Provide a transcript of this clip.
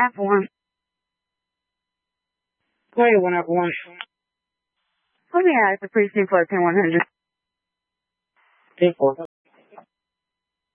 F1. Play one F1. Let me ask the precinct for 10100. 10-4.